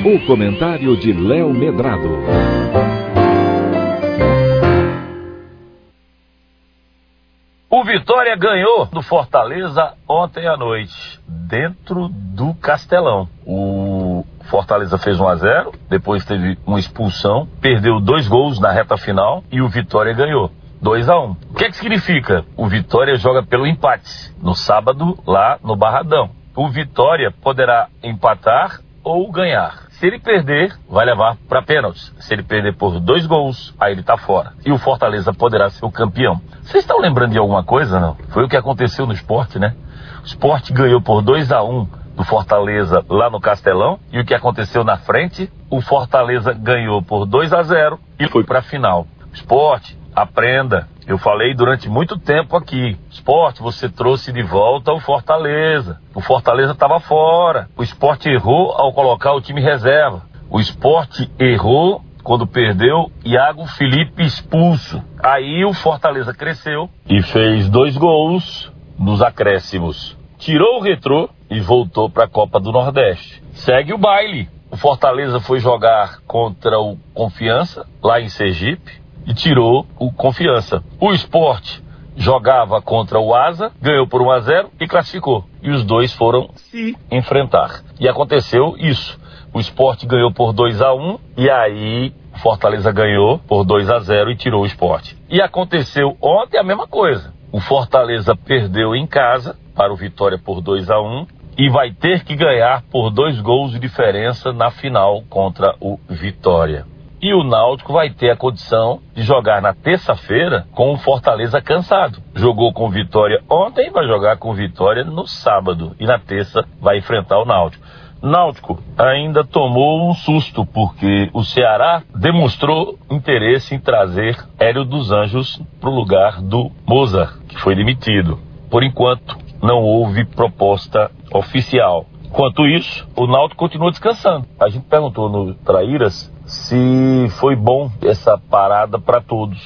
O comentário de Léo Medrado. O Vitória ganhou do Fortaleza ontem à noite, dentro do Castelão. O Fortaleza fez 1-0, depois teve uma expulsão, perdeu 2 gols na reta final e o Vitória ganhou 2-1. O que significa? O Vitória joga pelo empate no sábado lá no Barradão. O Vitória poderá empatar ou ganhar. Se ele perder, vai levar para pênaltis. Se ele perder por 2 gols, aí ele tá fora. E o Fortaleza poderá ser o campeão. Vocês estão lembrando de alguma coisa, não? Foi o que aconteceu no Sport, né? O Sport ganhou por 2-1 do Fortaleza lá no Castelão. E o que aconteceu na frente? O Fortaleza ganhou por 2-0 e foi para a final. Sport, aprenda. Eu falei durante muito tempo aqui. Sport, você trouxe de volta o Fortaleza. O Fortaleza estava fora. O Sport errou ao colocar o time reserva. O Sport errou quando perdeu Iago Felipe expulso. Aí o Fortaleza cresceu e fez 2 gols nos acréscimos. Tirou o Retrô e voltou para a Copa do Nordeste. Segue o baile. O Fortaleza foi jogar contra o Confiança, lá em Sergipe, e tirou o Confiança. O Sport jogava contra o Asa, ganhou por 1-0 e classificou. E os dois foram se enfrentar. E aconteceu isso. O Sport ganhou por 2-1 e aí o Fortaleza ganhou por 2-0 e tirou o Sport. E aconteceu ontem a mesma coisa. O Fortaleza perdeu em casa para o Vitória por 2-1 e vai ter que ganhar por 2 gols de diferença na final contra o Vitória. E o Náutico vai ter a condição de jogar na terça-feira com o Fortaleza cansado. Jogou com o Vitória ontem, vai jogar com o Vitória no sábado. E na terça vai enfrentar o Náutico. Náutico ainda tomou um susto, porque o Ceará demonstrou interesse em trazer Hélio dos Anjos para o lugar do Mozart, que foi demitido. Por enquanto, não houve proposta oficial. Enquanto isso, o Náutico continua descansando. A gente perguntou no Traíras se foi bom essa parada para todos.